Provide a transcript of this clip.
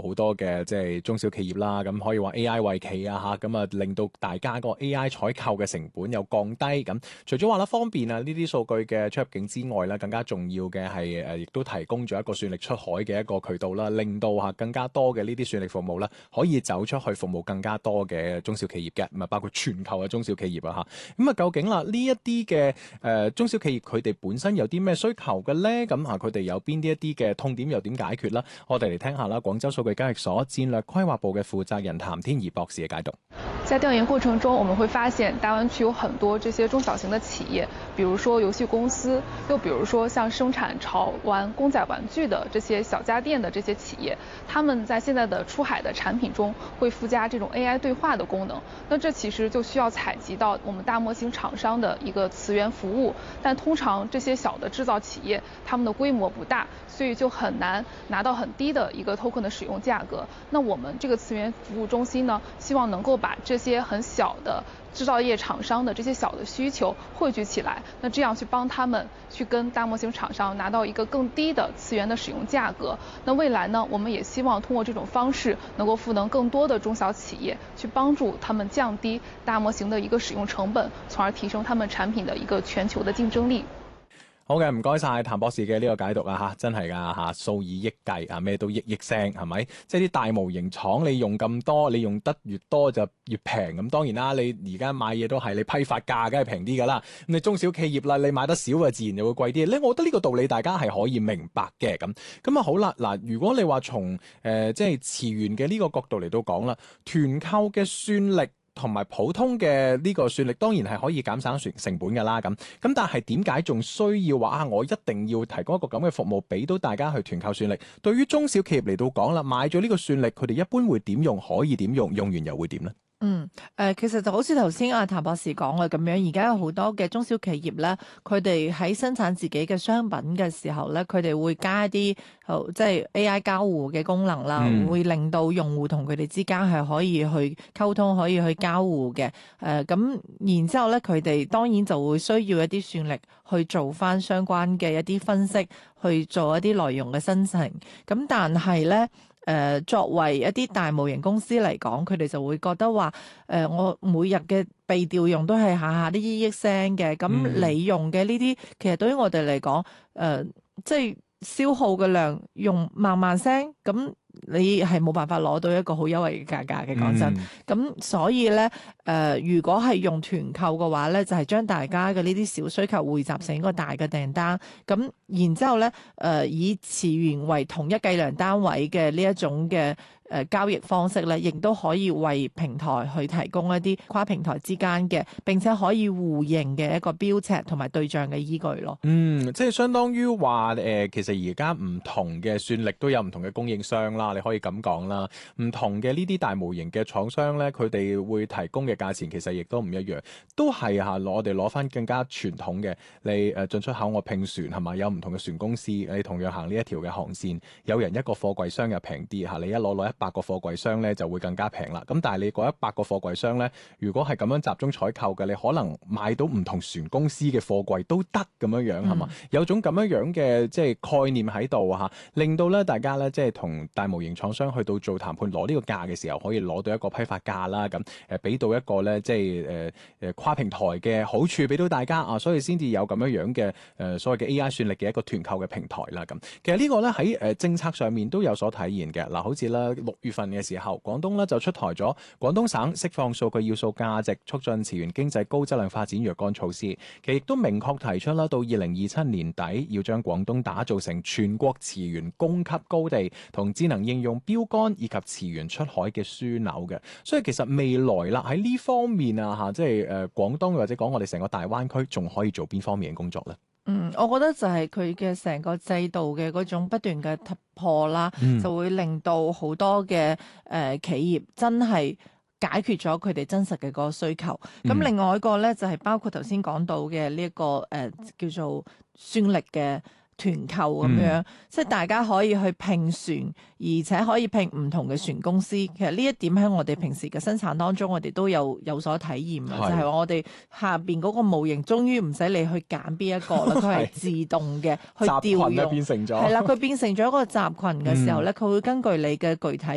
好多嘅即係中小企業啦，咁可以話 AI 為企啊嚇，咁啊令到大家個 AI 採購嘅成本又降低。咁除咗話啦方便啊呢啲數據嘅出入境之外咧，更加重要嘅係亦都提供咗一個算力出海嘅一個渠道啦，令到更加多嘅呢啲算力服務咧可以走出去服務更加多嘅中小企業嘅，咁啊包括全球嘅中小企業啊嚇。咁啊究竟啦呢一啲嘅中小企業佢哋本身有啲咩需求嘅咧？咁佢哋有邊啲一啲嘅痛點又點解決啦？我哋嚟聽下啦，廣州數據交易所戰略規劃部嘅負責人譚天儀博士嘅解讀。 在調研過程中，我們會發現大灣區有很多這些中小型的企業，比如說遊戲公司，又比如說像生產潮玩公仔玩具的這些小家電的這些企業，他們在現在的出海的產品中會附加這種 AI 對話的功能。那這其實就需要採集到我們大模型廠商的一個詞源服務，但通常這些小的製造企業，他們的規模不大，所以就很難拿到很低的一個 token 的使用價格。那我們這個詞源服務中心呢，希望能夠把這些很小的製造業廠商的這些小的需求匯聚起來，那這樣去幫他們去跟大模型廠商拿到一個更低的詞源的使用價格。那未來呢，我們也希望通過這種方式能夠賦能更多的中小企業，去幫助他們降低大模型的一個使用成本，從而提升他們產品的一個全球的競爭力。 好嘅，唔該晒譚博士嘅呢個解讀啊嚇，真係噶嚇，數以億計啊，咩都億聲係咪？即係啲大模型廠你用咁多，你用得越多就越平。咁當然啦，你而家買嘢都係你批發價，梗係平啲㗎啦。咁你中小企業啦，你買得少啊，自然就會貴啲。咧，我覺得呢個道理大家係可以明白嘅。咁啊好啦，嗱，如果你話從即係詞源嘅呢個角度嚟到講啦，團購嘅算力同埋普通嘅呢個算力當然係可以減省成本㗎啦，咁但係點解仲需要話我一定要提供一個咁嘅服務俾到大家去團購算力？對於中小企業嚟到講啦，買咗呢個算力，佢哋一般會點用？可以點用？用完又會點呢？ 其實就好似頭先阿譚博士講嘅咁樣，而家有好多嘅中小企業咧，佢哋喺生產自己嘅商品嘅時候咧，佢哋會加一啲即係 AI 交互嘅功能啦，會令到用戶同佢哋之間係可以去溝通，可以去交互嘅。咁然之後咧，佢哋當然就會需要一啲算力去做翻相關嘅一啲分析，去做一啲內容嘅生成。咁但係咧，作為一啲大模型公司嚟講，佢哋就會覺得話，我每日嘅被調用都係下下啲億億聲嘅，咁你用嘅呢啲，其實對於我哋嚟講，即係消耗嘅量用萬萬聲，咁你係冇辦法攞到一個好優惠嘅價格嘅，講真。咁所以咧，如果係用團購嘅話咧，就係將大家嘅呢啲小需求匯集成一個大嘅訂單，咁然之後咧，以詞源為同一計量單位嘅呢一種嘅交易方式咧，亦都可以為平台去提供一啲跨平台之間嘅並且可以互認嘅一個標尺同埋對象嘅依據咯。 即係相當於話其實而家唔同嘅算力都有唔同嘅供應商啦，你可以咁講啦。唔同嘅呢啲大模型嘅廠商咧，佢哋會提供嘅價錢其實亦都唔一樣，都係我哋攞翻更加傳統嘅，你進出口我拼船係嘛，有唔同嘅船公司，你同樣行呢一條嘅航線，有人一個貨櫃箱又平啲你一攞100個貨櫃箱咧就會更加平啦。咁但係你嗰100個貨櫃箱咧，如果係咁樣集中採購嘅，你可能買到唔同船公司嘅貨櫃都得咁樣係嘛？有種咁樣嘅即係概念喺度令到咧大家咧即係同大模型廠商去到做談判攞呢個價嘅時候，可以攞到一個批發價啦。咁俾到一個咧即係跨平台嘅好處俾到大家所以先至有咁樣嘅所謂嘅 AI 算力嘅一個團購嘅平台啦。咁其實呢個咧喺政策上面都有所體現嘅。嗱，好似咧6月份嘅時候，廣東咧就出台咗廣東省釋放數據要素價值，促進詞源經濟高質量發展若干措施。其實亦都明確提出啦，到2027年底要將廣東打造成全國詞源供給高地，同智能應用標杆以及詞源出海嘅樞紐嘅。所以其實未來啦喺呢方面即係廣東或者講我哋成個大灣區仲可以做邊方面嘅工作咧？ 我覺得就係佢嘅成個制度嘅嗰種不斷嘅突破啦，就會令到好多嘅企業真係解決咗佢哋真實嘅嗰個需求。咁另外一個咧就係包括頭先講到嘅呢一個叫做算力嘅團購咁樣，即係大家可以去拼船，而且可以拼唔同嘅船公司。其實呢一點喺我哋平時嘅生產當中，我哋都有所體驗就係話我哋下邊嗰個模型終於唔使你去揀邊一個啦，佢係自動嘅去調用， 變成咗係啦，佢變成咗一個集群嘅時候咧，佢會根據你嘅具體